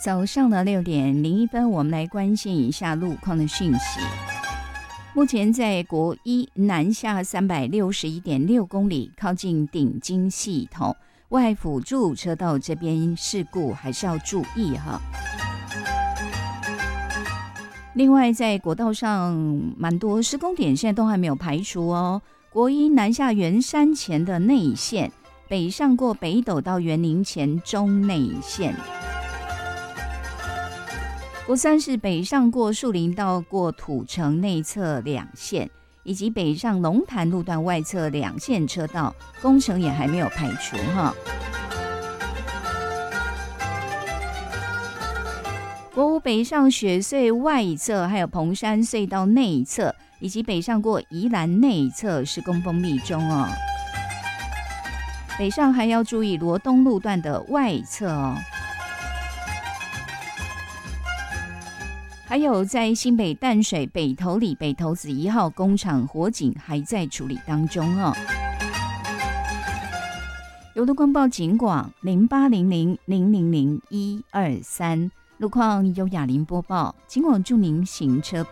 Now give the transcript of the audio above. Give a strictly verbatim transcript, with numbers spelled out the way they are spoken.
早上的六点零一分，我们来关心一下路况的讯息。目前在国一南下三百六十一点六公里，靠近顶金系统外辅助车道这边事故还是要注意哈。另外，在国道上蛮多施工点现在都还没有排除哦。国一南下圆山前的内线，北上过北斗到园林前中内线。国三是北上过树林到过土城内侧两线，以及北上龙潭路段外侧两线车道，工程也还没有排除哈。国五北上雪隧外侧，还有蓬山隧道内侧，以及北上过宜兰内侧施工封闭中哦。北上还要注意罗东路段的外侧哦。还有在新北淡水北投里北投子一号工厂火警还在处理当中哦。有路况报警广零八零零零零零一二三，路况由雅玲播报，警广祝您行车平